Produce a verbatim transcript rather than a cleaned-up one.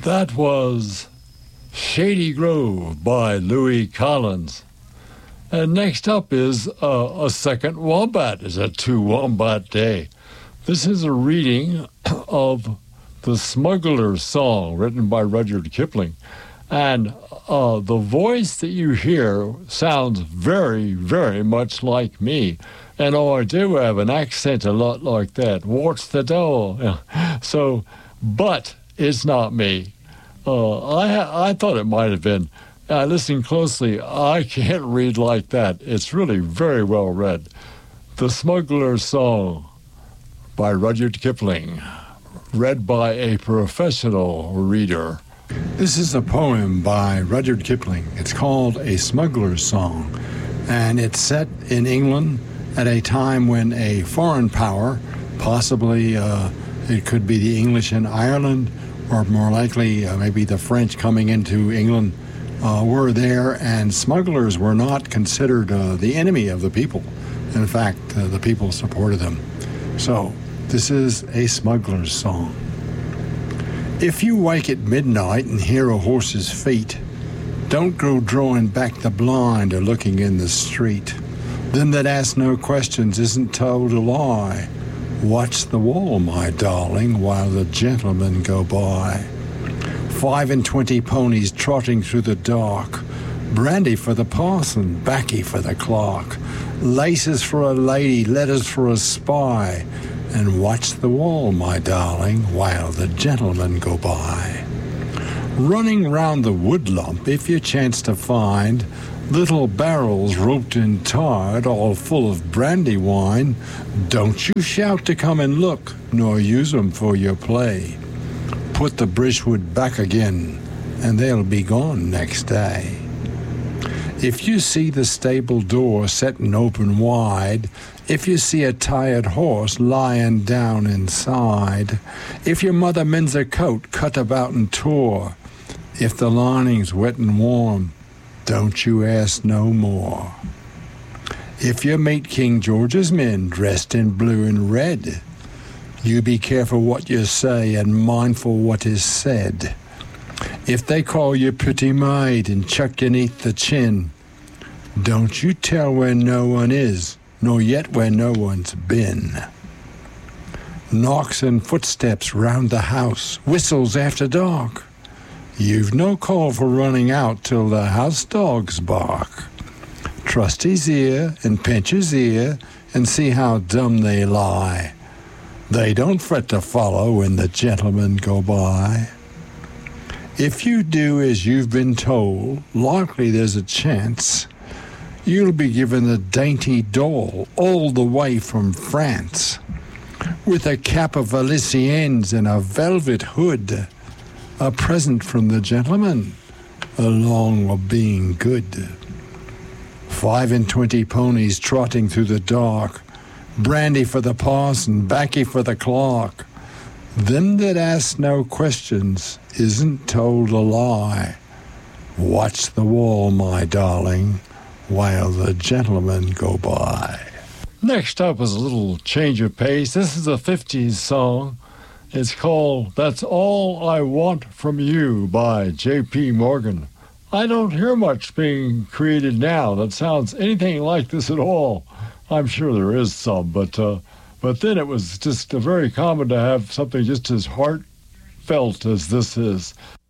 That was Shady Grove by Louis Collins. And next up is uh, a second Wombat. It's a two Wombat day. This is a reading of The Smuggler's Song, written by Rudyard Kipling. And uh, the voice that you hear sounds very, very much like me. And oh, I do have an accent a lot like that. What's the door? So, but it's not me. Uh, I I thought it might have been. I listened closely. I can't read like that. It's really very well read. The Smuggler's Song by Rudyard Kipling, read by a professional reader. This is a poem by Rudyard Kipling. It's called A Smuggler's Song, and it's set in England at a time when a foreign power, possibly uh, it could be the English in Ireland, or more likely uh, maybe the French coming into England, uh, were there, and smugglers were not considered uh, the enemy of the people. In fact, uh, the people supported them. So, this is A Smuggler's Song. If you wake at midnight and hear a horse's feet, don't go drawing back the blind or looking in the street. Them that ask no questions isn't told a lie. Watch the wall, my darling, while the gentlemen go by. Five and twenty ponies trotting through the dark. Brandy for the parson, baccy for the clerk. Laces for a lady, letters for a spy. And watch the wall, my darling, while the gentlemen go by. Running round the woodlump, if you chance to find little barrels roped and tied, all full of brandy wine, don't you shout to come and look, nor use 'em for your play. Put the brishwood back again, and they'll be gone next day. If you see the stable door settin' open wide, if you see a tired horse lying down inside, if your mother mends a coat cut about and tore, if the lining's wet and warm, don't you ask no more. If you meet King George's men dressed in blue and red, you be careful what you say and mindful what is said. If they call you pretty maid and chuck you neath the chin, don't you tell where no one is, nor yet where no one's been. Knocks and footsteps round the house, whistles after dark. You've no call for running out till the house dogs bark. Trust his ear and pinch his ear and see how dumb they lie. They don't fret to follow when the gentlemen go by. If you do as you've been told, likely there's a chance you'll be given a dainty doll all the way from France, with a cap of Valenciennes and a velvet hood, a present from the gentleman, along with being good. Five and twenty ponies trotting through the dark, brandy for the parson, baccy for the clerk. Them that ask no questions isn't told a lie. Watch the wall, my darling, while the gentlemen go by. Next up is a little change of pace. This is a fifties song. It's called That's All I Want From You by J P Morgan. I don't hear much being created now that sounds anything like this at all. I'm sure there is some, but uh, but then it was just uh, very common to have something just as heartfelt as this is.